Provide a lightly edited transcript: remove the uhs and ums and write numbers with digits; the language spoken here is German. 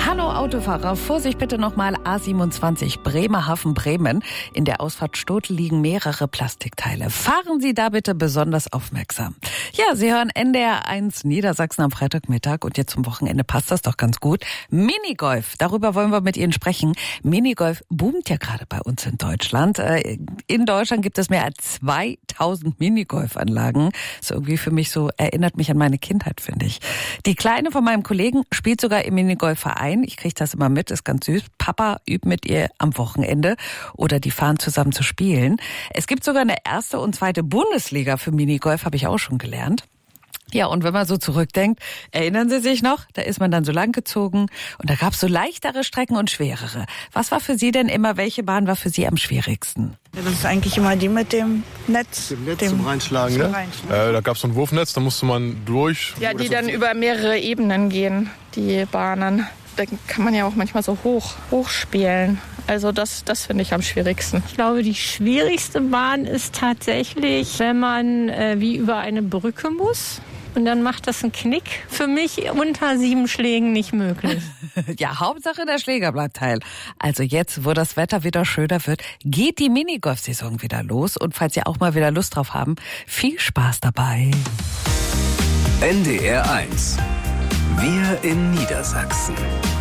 Hallo Autofahrer, Vorsicht bitte nochmal A27 Bremerhaven-Bremen. In der Ausfahrt Stoth liegen mehrere Plastikteile. Fahren Sie da bitte besonders aufmerksam. Ja, Sie hören NDR 1 Niedersachsen am Freitagmittag und jetzt zum Wochenende passt das doch ganz gut. Minigolf, darüber wollen wir mit Ihnen sprechen. Minigolf boomt ja gerade bei uns in Deutschland. In Deutschland gibt es mehr als 2000 Minigolfanlagen. Ist irgendwie für mich so, erinnert mich an meine Kindheit, finde ich. Die Kleine von meinem Kollegen spielt sogar im Minigolfverein. Ich kriege das immer mit, ist ganz süß. Papa übt mit ihr am Wochenende oder die fahren zusammen zu spielen. Es gibt sogar eine erste und zweite Bundesliga für Minigolf, habe ich auch schon gelernt. Ja, und wenn man so zurückdenkt, erinnern Sie sich noch, da ist man dann so lang gezogen und da gab es so leichtere Strecken und schwerere. Was war für Sie denn immer, welche Bahn war für Sie am schwierigsten? Ja, das ist eigentlich immer die mit dem Netz. Dem Netz zum Reinschlagen, ne? Da gab es so ein Wurfnetz, da musste man durch. Ja, die dann über mehrere Ebenen gehen, die Bahnen. Da kann man ja auch manchmal so hoch spielen. Also das finde ich am schwierigsten. Ich glaube, die schwierigste Bahn ist tatsächlich, wenn man wie über eine Brücke muss. Und dann macht das einen Knick. Für mich unter 7 Schlägen nicht möglich. Ja, Hauptsache der Schläger bleibt heil. Also jetzt, wo das Wetter wieder schöner wird, geht die Minigolf-Saison wieder los. Und falls Sie auch mal wieder Lust drauf haben, viel Spaß dabei. NDR 1. Wir in Niedersachsen.